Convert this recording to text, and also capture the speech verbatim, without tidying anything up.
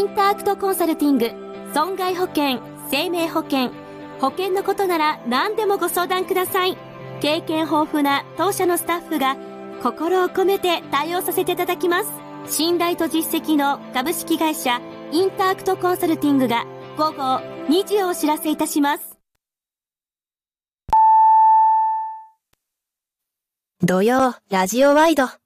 インタークトコンサルティング、損害保険、生命保険、保険のことなら何でもご相談ください。経験豊富な当社のスタッフが心を込めて対応させていただきます。信頼と実績の株式会社インタークトコンサルティングがごごにじをお知らせいたします。 土曜ラジオワイド。